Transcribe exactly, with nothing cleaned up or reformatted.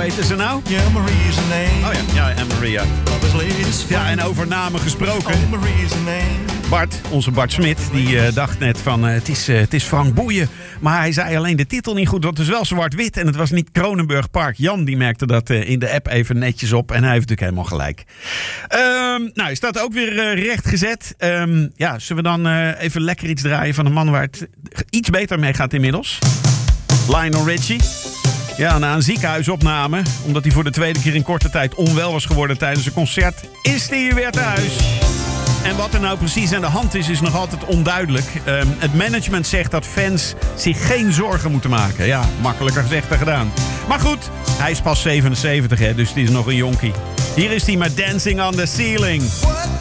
Hoe heette ze nou? Yeah, Marie's a name. Oh ja, ja, en Maria. Ja, en over namen gesproken. Oh, Marie's a name. Bart, onze Bart Smit, die uh, dacht net van uh, het, is, uh, het is Frank Boeien. Maar hij zei alleen de titel niet goed, want het is wel zwart-wit. En het was niet Kronenburg Park. Jan die merkte dat uh, in de app even netjes op. En hij heeft natuurlijk helemaal gelijk. Um, nou, is dat ook weer uh, recht gezet. Um, ja, zullen we dan uh, even lekker iets draaien van een man waar het iets beter mee gaat inmiddels? Lionel Richie. Ja, na een ziekenhuisopname, omdat hij voor de tweede keer in korte tijd onwel was geworden tijdens een concert, is hij hier weer thuis. En wat er nou precies aan de hand is, is nog altijd onduidelijk. Um, het management zegt dat fans zich geen zorgen moeten maken. Ja, makkelijker gezegd dan gedaan. Maar goed, hij is pas zevenenzeventig, hè, dus het is nog een jonkie. Hier is hij met Dancing on the Ceiling. What?